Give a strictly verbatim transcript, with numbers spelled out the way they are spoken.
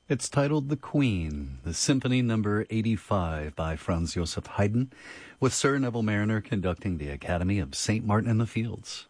It's titled The Queen, the Symphony Number eighty-five by Franz Joseph Haydn, with Sir Neville Marriner conducting the Academy of Saint Martin in the Fields.